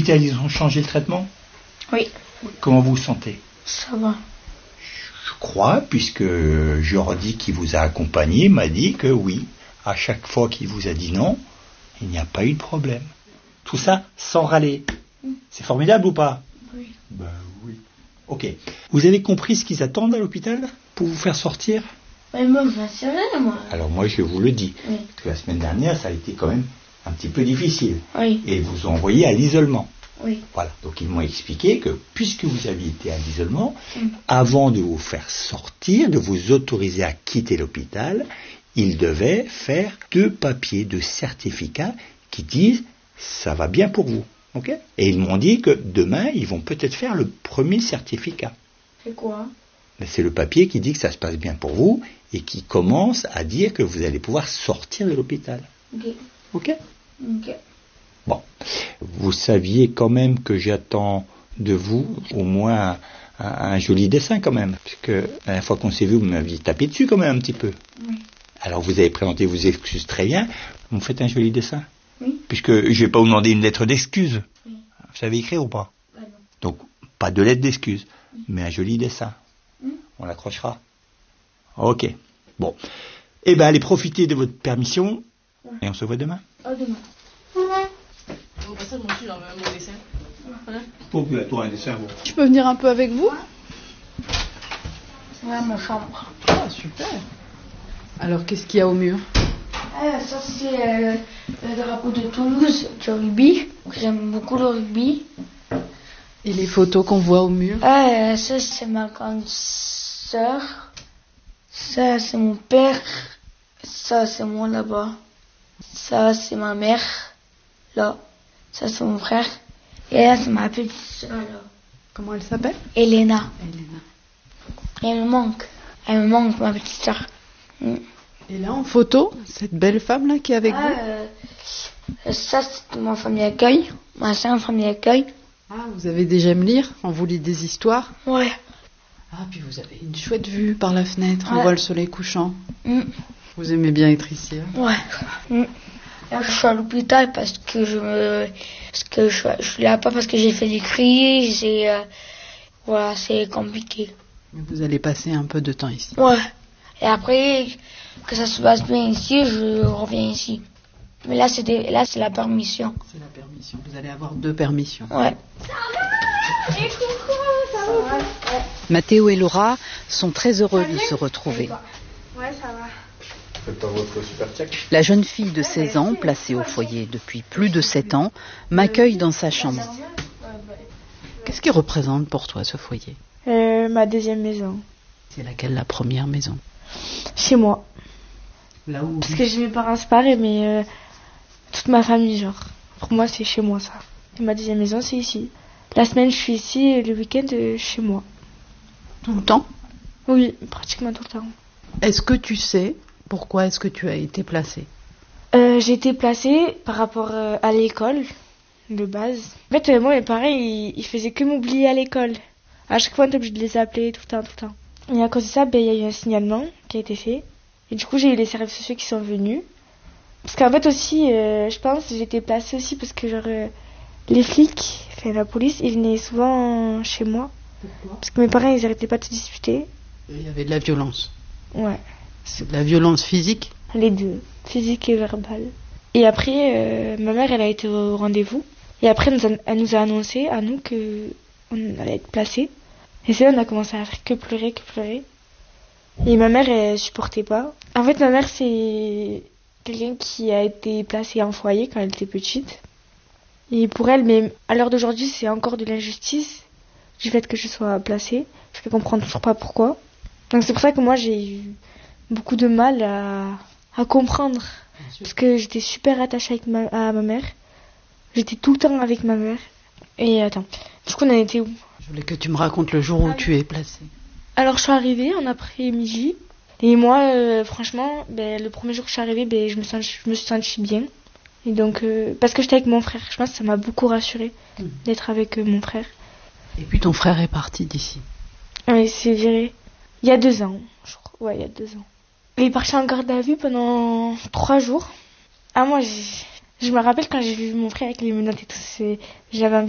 l'hôpital, ils ont changé le traitement? Oui. Comment vous vous sentez? Ça va. Je crois, puisque Jordi qui vous a accompagné m'a dit que oui, à chaque fois qu'il vous a dit non, il n'y a pas eu de problème. Tout ça sans râler. C'est formidable ou pas? Oui. Ben oui. Ok. Vous avez compris ce qu'ils attendent à l'hôpital pour vous faire sortir? Mais moi, je sais rien, moi. Alors moi, je vous le dis, Oui. que la semaine dernière, ça a été quand même un petit peu difficile. Oui. Et ils vous ont envoyé à l'isolement. Oui. Voilà. Donc ils m'ont expliqué que puisque vous aviez été à l'isolement, avant de vous faire sortir, de vous autoriser à quitter l'hôpital, ils devaient faire 2 papiers de certificat qui disent ça va bien pour vous. Okay? Et ils m'ont dit que demain, ils vont peut-être faire le premier certificat. C'est quoi? Mais c'est le papier qui dit que ça se passe bien pour vous et qui commence à dire que vous allez pouvoir sortir de l'hôpital. Ok. Ok? Ok. Bon. Vous saviez quand même que j'attends de vous au moins un joli dessin quand même. Puisque la dernière fois qu'on s'est vu, vous m'aviez tapé dessus quand même un petit peu. Oui. Alors vous avez présenté vos excuses très bien. Vous me faites un joli dessin? Oui. Puisque je ne vais pas vous demander une lettre d'excuse. Oui. Vous savez écrire ou pas? Bah non. Donc, pas de lettre d'excuse, mais un joli dessin. On l'accrochera. Ok. Bon. Eh bien, allez profiter de votre permission et on se voit demain. À demain. Toi, un dessin. Je peux venir un peu avec vous? Ouais, ma chambre. Ah, super. Alors, qu'est-ce qu'il y a au mur? Ça, c'est le drapeau de Toulouse, du rugby. J'aime beaucoup le rugby. Et les photos qu'on voit au mur? Ça, c'est ma grande sœur. Ça, c'est mon père. Ça, c'est moi là-bas. Ça, c'est ma mère. Là. Ça, c'est mon frère. Et là, c'est ma petite sœur, là. Comment elle s'appelle? Elena. Elena. Et elle me manque. Elle me manque, ma petite sœur. Et là, en photo, cette belle femme-là qui est avec vous? Ça, c'est ma famille d'accueil. Ma sœur, famille d'accueil. Ah, vous avez des j'aime lire? On vous lit des histoires? Ouais. Ah, puis vous avez une chouette vue par la fenêtre. On Ouais. voit le soleil couchant. Vous aimez bien être ici, hein? Ouais. Là, je suis à l'hôpital parce que je suis là pas parce que j'ai fait des crises et voilà, c'est compliqué. Mais vous allez passer un peu de temps ici. Ouais. Et après que ça se passe bien ici, je reviens ici. Mais là, c'est la permission. C'est la permission. Vous allez avoir 2 permissions. Ouais. Mathéo et Laura sont très heureux de se retrouver. Ouais, ça va. Faites pas votre super check. La jeune fille de 16 ans, placée au foyer depuis plus de 7 ans, m'accueille dans sa chambre. Qu'est-ce qui représente pour toi ce foyer? Ma deuxième maison. C'est laquelle, la première maison? Chez moi. Là où? Parce que j'ai mes parents séparés, mais toute ma famille, genre. Pour moi, c'est chez moi, ça. Et ma deuxième maison, c'est ici. La semaine, je suis ici, et le week-end, chez moi. Tout le temps? Oui, pratiquement tout le temps. Est-ce que tu sais pourquoi est-ce que tu as été placée? J'ai été placée par rapport à l'école, de base. En fait, moi, mes parents, ils faisaient que m'oublier à l'école. À chaque fois, on était obligé de les appeler tout le temps, tout le temps. Et à cause de ça, il y a eu un signalement qui a été fait. Et du coup, j'ai eu les services sociaux qui sont venus. Parce qu'en fait aussi, je pense, j'ai été placée aussi parce que genre, les flics, enfin la police, ils venaient souvent chez moi. Pourquoi? Parce que mes parents, ils arrêtaient pas de se disputer. Il y avait de la violence. Ouais, C'est de la violence physique? les deux, physique et verbale. Et après, ma mère, elle a été au rendez-vous. Et après, elle nous a annoncé à nous qu'on allait être placés. Et c'est là on a commencé à faire que pleurer, que pleurer. Et ma mère, elle supportait pas. En fait, ma mère, c'est quelqu'un qui a été placé en foyer quand elle était petite. Et pour elle, mais à l'heure d'aujourd'hui, c'est encore de l'injustice du fait que je sois placée. Parce qu'elle comprend toujours pas pourquoi. Donc c'est pour ça que moi, j'ai eu beaucoup de mal à comprendre. Parce que j'étais super attachée à ma mère. J'étais tout le temps avec ma mère. Et attends, du coup, on en était où? Je voulais que tu me racontes le jour où tu es placée. Alors je suis arrivée en après-midi et moi franchement le premier jour que je suis arrivée je me suis sentie bien et donc parce que j'étais avec mon frère, je pense que ça m'a beaucoup rassurée d'être avec mon frère. Et puis ton frère est parti d'ici. Oui, c'est viré il y a 2 ans, je crois. Ouais, il y a 2 ans. Il est parti en garde à vue pendant 3 jours. Ah moi je me rappelle quand j'ai vu mon frère avec les menottes et tout, j'avais